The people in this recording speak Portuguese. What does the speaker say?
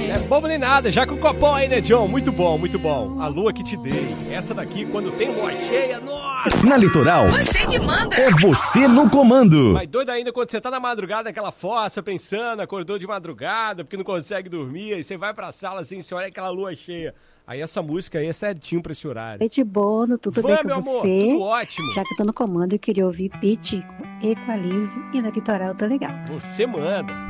É bobo nem nada, já com o copão aí, né, John? Muito bom, muito bom. A lua que te dei. Essa daqui, quando tem lua cheia, nossa! Na Litoral, Você que manda. é você no comando. Mas doido ainda quando você tá na madrugada, naquela fossa, pensando, acordou de madrugada, porque não consegue dormir, aí você vai pra sala assim, você olha aquela lua cheia. Aí essa música aí é certinho pra esse horário. Oi, de Bono, tudo bem com meu amor, você? tudo ótimo. Já que eu tô no comando, eu queria ouvir Pitty, Equalize e na Litoral, tô legal. Você manda.